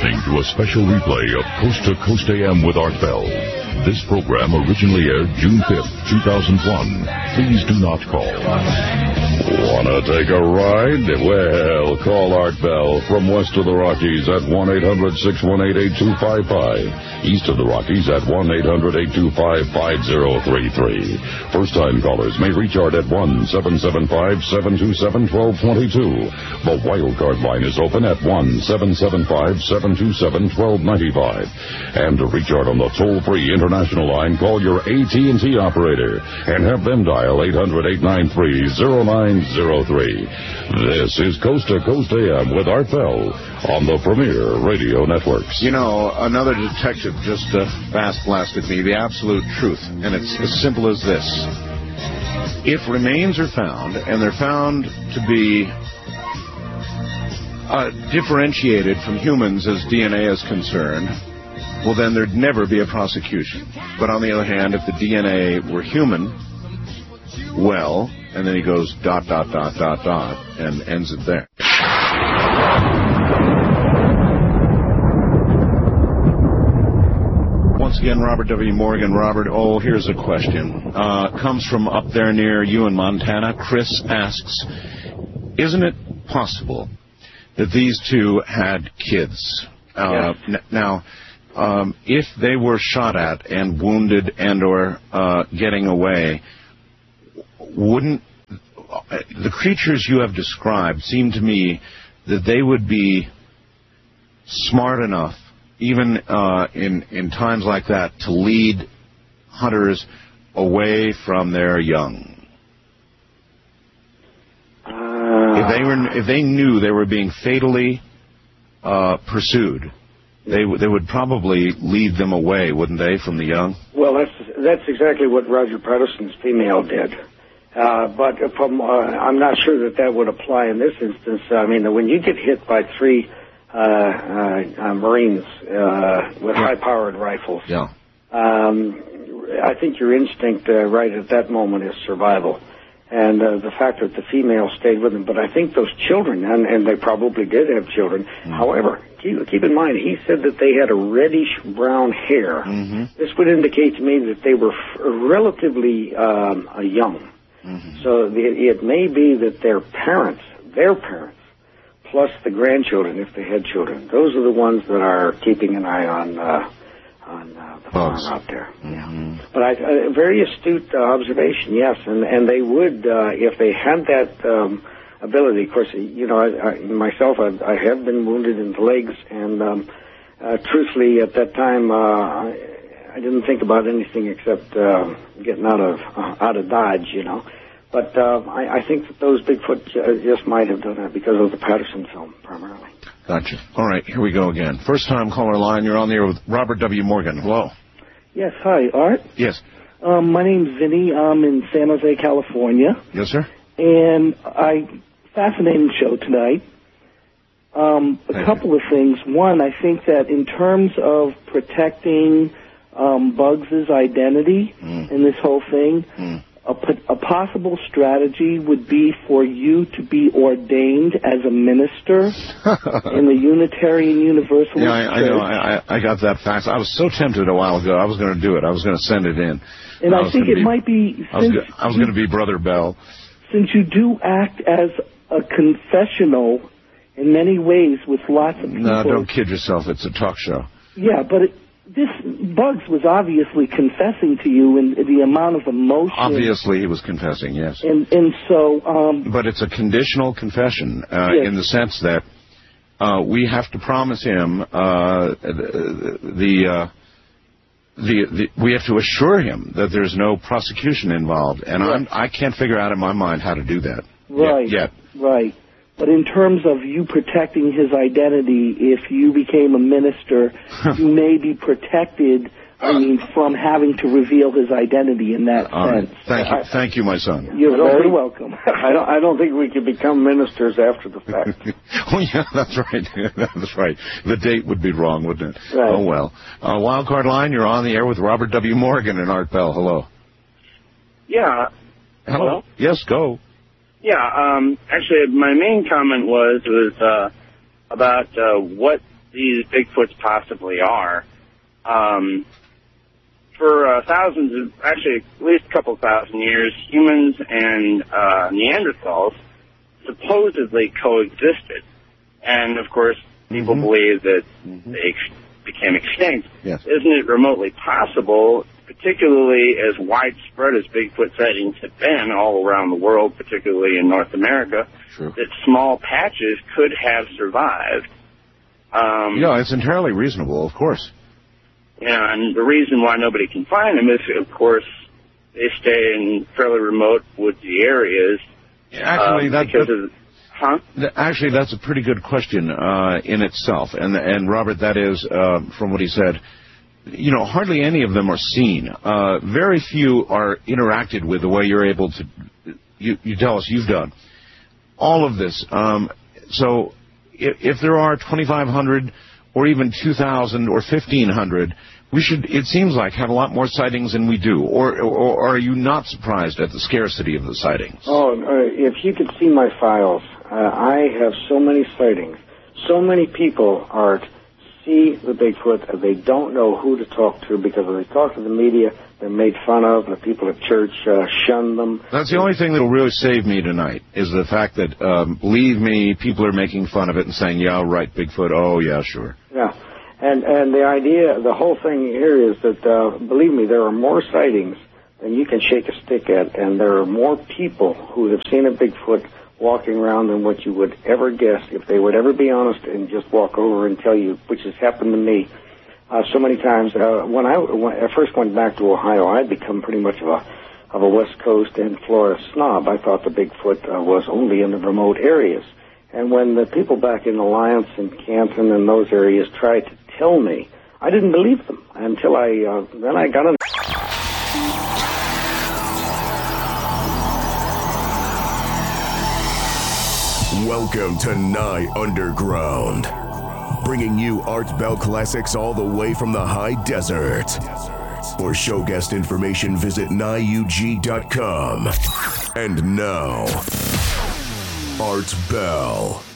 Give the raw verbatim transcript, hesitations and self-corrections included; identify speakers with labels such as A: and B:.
A: listening to a special replay of Coast to Coast A M with Art Bell. This program originally aired June fifth, two thousand one. Please do not call. Wanna take a ride? Well, call Art Bell from west of the Rockies at one eight hundred, six one eight, eight two five five. East of the Rockies at one eight hundred, eight two five, five zero three three. First-time callers may reach Art at one seven seven five, seven two seven, one two two two. The wildcard line is open at one seven seven five, seven two seven, one two nine five. And to reach Art on the toll-free international line, call your A T and T operator and have them dial eight hundred, eight nine three, zero nine zero three. This is Coast to Coast A M with Art Bell on the Premier Radio Networks.
B: You know, another detective just uh, fast-blasted me the absolute truth, and it's as simple as this. If remains are found, and they're found to be uh, differentiated from humans as D N A is concerned, well, then there'd never be a prosecution. But on the other hand, if the D N A were human, well, and then he goes dot, dot, dot, dot, dot, and ends it there. Once again, Robert W. Morgan. Robert, oh, here's a question. Uh, comes from up there near you in Montana. Chris asks, isn't it possible that these two had kids? Uh,
C: yes.
B: n- now, um, if they were shot at and wounded and or uh, getting away, wouldn't the creatures you have described seem to me that they would be smart enough, even uh, in in times like that, to lead hunters away from their young?
C: Uh,
B: if they were, if they knew they were being fatally uh, pursued, they they would probably lead them away, wouldn't they, from the young?
C: well, that's that's exactly what Roger Patterson's female did. Uh, but from, uh, I'm not sure that that would apply in this instance. I mean, when you get hit by three uh, uh, uh, Marines uh, with
B: Yeah.
C: high-powered rifles,
B: Yeah.
C: um, I think your instinct uh, right at that moment is survival. And uh, the fact that the female stayed with them. But I think those children, and, and they probably did have children. Mm-hmm. However, keep, keep in mind, he said that they had a reddish-brown hair.
B: Mm-hmm.
C: This would indicate to me that they were f- relatively um, uh, young. Mm-hmm. So the, it may be that their parents, their parents, plus the grandchildren, if they had children, those are the ones that are keeping an eye on uh, on uh, the farm out there.
B: Mm-hmm.
C: Yeah. But I, a very astute uh, observation, yes, and and they would uh, if they had that um, ability. Of course, you know, I, I, myself, I, I have been wounded in the legs, and um, uh, truthfully, at that time, uh, I, I didn't think about anything except uh, getting out of uh, out of Dodge, you know. But uh, I, I think that those Bigfoot just might have done that because of the Patterson film, primarily.
B: Gotcha. All right, here we go again. First time caller line. You're on the air with Robert W. Morgan. Hello.
D: Yes, hi, Art.
B: Yes.
D: Um, my name's Vinny. I'm in San Jose, California.
B: Yes, sir.
D: And I, fascinating show tonight. Um, a
B: Thank
D: couple
B: you.
D: of things. One, I think that in terms of protecting um, Bugs' identity
B: Mm.
D: in this whole thing,
B: Mm.
D: a, po- a possible strategy would be for you to be ordained as a minister in the Unitarian Universalist
B: Yeah, I, I
D: Church.
B: know. I, I got that fax. I was so tempted a while ago. I was going to do it. I was going to send it in.
D: And I,
B: was
D: think
B: gonna
D: it
B: be,
D: might be,
B: I was,
D: since
B: go- I was
D: you-
B: going to be Brother Bell.
D: since you do act as a confessional in many ways with lots of people.
B: No, don't kid yourself. It's a talk show.
D: Yeah, but it, this Bugs was obviously confessing to you in the amount of emotion.
B: Obviously, he was confessing, yes.
D: And and so. Um,
B: But it's a conditional confession uh,
D: Yes.
B: in the sense that uh, we have to promise him uh, the the, uh, the the we have to assure him that there's no prosecution involved, and
D: Yes.
B: I'm I can't figure out in my mind how to do that.
D: right.
B: Yet.
D: Right. But in terms of you protecting his identity, if you became a minister, you may be protected, I mean, from having to reveal his identity in that
B: All right.
D: sense.
B: Thank you,
C: I-
B: thank you, my son.
D: You're
C: I don't
D: very
C: think-
D: welcome.
C: I don't. I don't think we could become ministers after the fact.
B: Oh yeah, that's right. That's right. The date would be wrong, wouldn't it?
C: Right.
B: Oh well. Uh, Wildcard line, you're on the air with Robert W. Morgan and Art Bell. Hello.
E: Yeah.
B: Hello.
E: Hello?
B: Yes, go.
E: Yeah, um, actually, my main comment was was uh, about uh, what these Bigfoots possibly are. Um, for uh, thousands of, actually at least a couple thousand years, humans and uh, Neanderthals supposedly coexisted. And, of course, people mm-hmm. believe that mm-hmm. they ex- became extinct.
B: Yes.
E: Isn't it remotely possible, particularly as widespread as Bigfoot sightings have been all around the world, particularly in North America,
B: True.
E: that small patches could have survived? Um,
B: yeah, it's entirely reasonable, of course.
E: Yeah, and the reason why nobody can find them is, of course, they stay in fairly remote woodsy areas.
B: Actually,
E: um,
B: that,
E: because
B: that,
E: of, huh?
B: actually, that's a pretty good question uh, in itself. And, and Robert, that is, uh, from what he said, you know, hardly any of them are seen. Uh, very few are interacted with the way you're able to, you, you tell us you've done. All of this. Um, so if, if there are twenty-five hundred or even two thousand or fifteen hundred, we should, it seems like, have a lot more sightings than we do. Or, or, or are you not surprised at the scarcity of the sightings?
C: Oh, uh, if you could see my files, uh, I have so many sightings. So many people, Art, see the Bigfoot, and they don't know who to talk to because when they talk to the media, they're made fun of, the people at church uh, shun them.
B: That's the only thing that will really save me tonight, is the fact that, um, believe me, people are making fun of it and saying, yeah, right, Bigfoot, oh, yeah, sure.
C: Yeah. And and the idea, the whole thing here is that, uh, believe me, there are more sightings than you can shake a stick at, and there are more people who have seen a Bigfoot walking around than what you would ever guess if they would ever be honest and just walk over and tell you, which has happened to me uh, so many times. Uh, when, I, when I first went back to Ohio, I'd become pretty much of a of a West Coast and Florida snob. I thought the Bigfoot uh, was only in the remote areas. And when the people back in Alliance and Canton and those areas tried to tell me, I didn't believe them until I, uh, then I got an...
F: Welcome to Nye Underground, bringing you Art Bell classics all the way from the high desert. For show guest information, visit nye u g dot com. And now, Art Bell.